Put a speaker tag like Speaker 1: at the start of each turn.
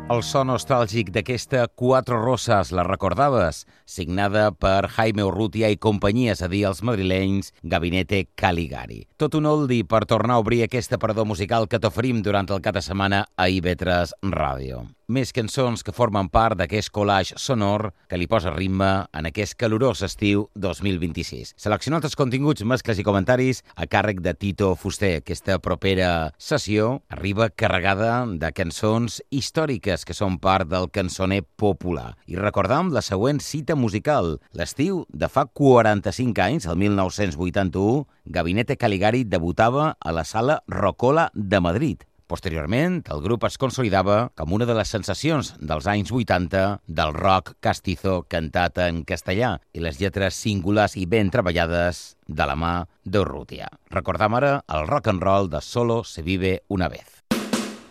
Speaker 1: El so nostàlgic d'aquesta Cuatro Rosas, la recordaves? Signada per Jaime Urrutia i companyia, és a dir, els madrilenys Gabinete Caligari. Tot un oldie per tornar a obrir aquest aparador musical que t'oferim durant el cap de setmana a IB3 Ràdio. Més cançons que formen part d'aquest collage sonor que li posa ritme en aquest calorós estiu 2026. Seleccionat els continguts, mescles i comentaris a càrrec de Tito Fuster. Aquesta propera sessió arriba carregada de cançons històriques que són part del cançoner popular. I recordam la següent cita musical. L'estiu de fa 45 anys, el 1981, Gabinete Caligari debutava a la Sala Rocola de Madrid. Posteriorment, el grup es consolidava com una de les sensacions dels anys 80 del rock castizo cantat en castellà i les lletres singulars i ben treballades de la mà d'Urrutia. Recordam ara el rock and roll de Solo se vive una vez.